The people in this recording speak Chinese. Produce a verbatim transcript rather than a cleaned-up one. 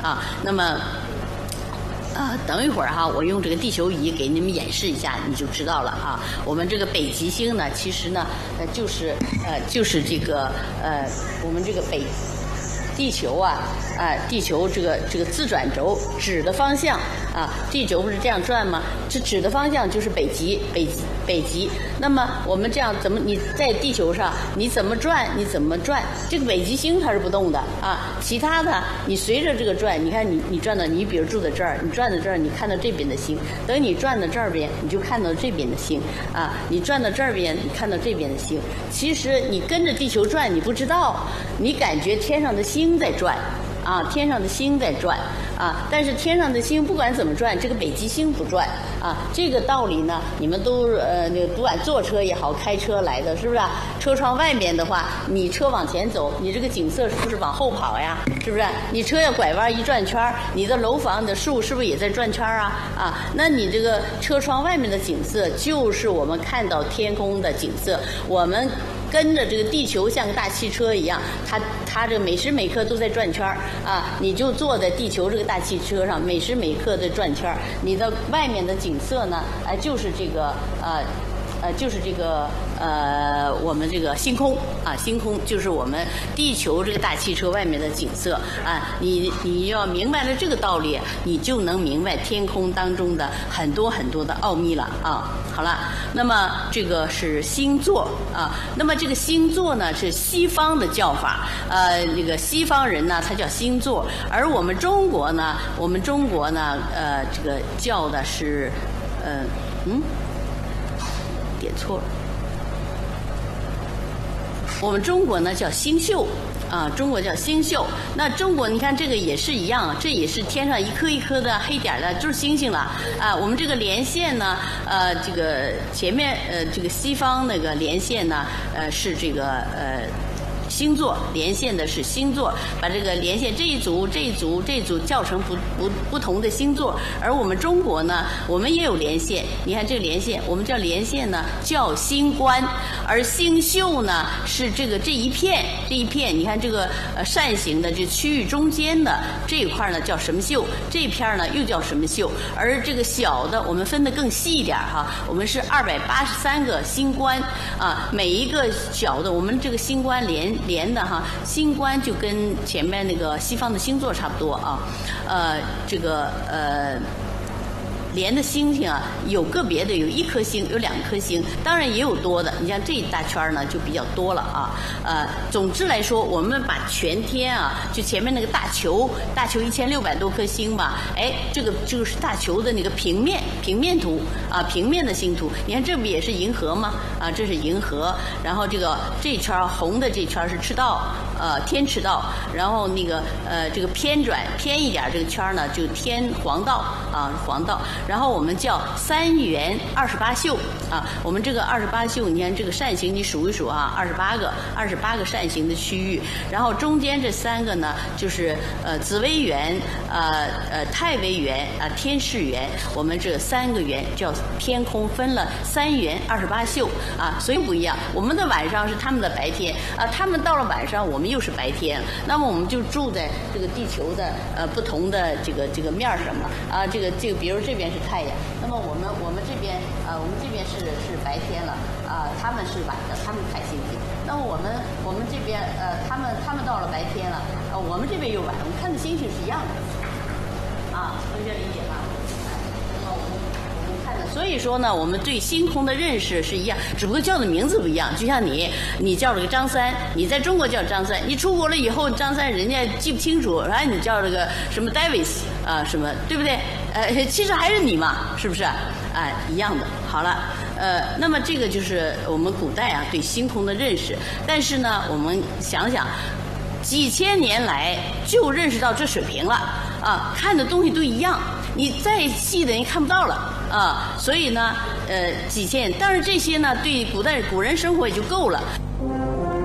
啊。那么。啊，等一会儿哈，我用这个地球仪给你们演示一下，你就知道了啊。我们这个北极星呢，其实呢，呃，就是呃，就是这个呃，我们这个北地球啊，啊，地球这个这个自转轴指的方向啊，地球不是这样转吗？这指的方向就是北极，北极，北极。那么我们这样怎么？你在地球上你怎么转？你怎么转？这个北极星它是不动的啊，其他的你随着这个转，你看你你转到你比如住在这儿，你转到这儿，你看到这边的星，等你转到这儿边，你就看到这边的星啊，你转到这儿边，你看到这边的星。其实你跟着地球转，你不知道，你感觉天上的星在转。啊，天上的星在转啊，但是天上的星不管怎么转，这个北极星不转啊。这个道理呢，你们都呃那个不管坐车也好，开车来的是不是啊？车窗外面的话，你车往前走，你这个景色是不是往后跑呀？是不是？你车要拐弯一转圈，你的楼房、你的树是不是也在转圈啊？啊，那你这个车窗外面的景色就是我们看到天空的景色，我们。跟着这个地球像个大汽车一样，它它这每时每刻都在转圈啊！你就坐在地球这个大汽车上，每时每刻的转圈。你的外面的景色呢，哎、呃，就是这个呃。呃，就是这个呃，我们这个星空啊，星空就是我们地球这个大汽车外面的景色啊。你你要明白了这个道理，你就能明白天空当中的很多很多的奥秘了啊。好了，那么这个是星座啊。那么这个星座呢是西方的叫法，呃，那个西方人呢他叫星座，而我们中国呢，我们中国呢，呃，这个叫的是，呃，嗯。点错了，我们中国呢叫星宿啊，中国叫星宿。那中国你看这个也是一样，这也是天上一颗一颗的黑点的，就是星星了啊。我们这个连线呢，呃，这个前面呃这个西方那个连线呢，呃是这个呃。星座连线的是星座，把这个连线这一组、这一组、这一组叫成不不不同的星座。而我们中国呢，我们也有连线。你看这个连线，我们叫连线呢，叫星官，而星宿呢是这个这一片这一片。你看这个呃扇形的这区域中间的这一块呢叫什么宿？这一片呢又叫什么宿？而这个小的我们分得更细一点哈，我们是二百八十三个星官啊，每一个小的我们这个星官连。连的哈，星官就跟前面那个西方的星座差不多啊，呃，这个呃。连的星星啊，有个别的有一颗星，有两颗星，当然也有多的。你像这一大圈呢，就比较多了啊。呃，总之来说，我们把全天啊，就前面那个大球，大球一千六百多颗星吧，哎，这个就是大球的那个平面平面图啊，平面的星图。你看这不也是银河吗？啊，这是银河，然后这个这一圈红的这一圈是赤道，呃，天赤道，然后那个呃这个偏转偏一点这个圈呢，就天黄道啊，黄道。然后我们叫三元二十八宿啊，我们这个二十八宿，你看这个扇形，你数一数啊，二十八个，二十八个扇形的区域。然后中间这三个呢，就是呃紫微垣、呃呃太微垣啊、天市垣，我们这三个垣叫天空分了三元二十八宿啊，所以不一样。我们的晚上是他们的白天啊，他们到了晚上，我们又是白天。那么我们就住在这个地球的呃不同的这个这个面上嘛啊，这个这个比如这边是太阳，那么我们我们这边呃我们这边是是白天了啊、呃，他们是晚上，他们看星星。那么我们我们这边呃他们他们到了白天了，呃我们这边又晚，我们看的星星是一样的啊，同学理解吗？那我们我们看的，所以说呢，我们对星空的认识是一样，只不过叫的名字不一样。就像你你叫了个张三，你在中国叫张三，你出国了以后张三人家记不清楚，然后你叫了个什么 Davis 啊、呃、什么，对不对？呃，其实还是你嘛，是不是？哎，一样的。好了，呃，那么这个就是我们古代啊对星空的认识。但是呢，我们想想，几千年来就认识到这水平了啊，看的东西都一样，你再细的你看不到了啊。所以呢，呃，几千，但是这些呢，对古代古人生活也就够了。